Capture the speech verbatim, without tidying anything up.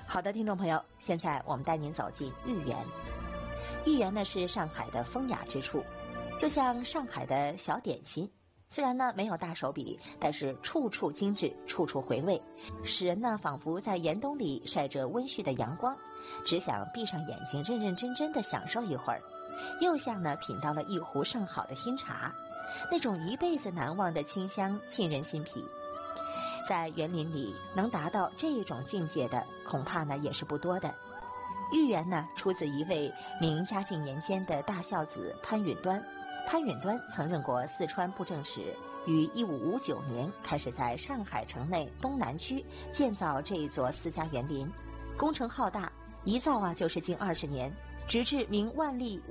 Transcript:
好的，听众朋友，现在我们带您走进豫园。豫园呢是上海的风雅之处，就像上海的小点心，虽然呢没有大手笔，但是处处精致，处处回味，使人呢仿佛在严冬里晒着温煦的阳光，只想闭上眼睛认认真真的享受一会儿。又像呢品到了一壶上好的新茶，那种一辈子难忘的清香沁人心脾。在园林里能达到这种境界的，恐怕呢也是不多的。豫园呢出自一位明嘉靖年间的大孝子潘允端。潘允端曾任过四川布政使，于一五五九年开始在上海城内东南区建造这一座私家园林，工程浩大，一造啊就是近二十年，直至明万历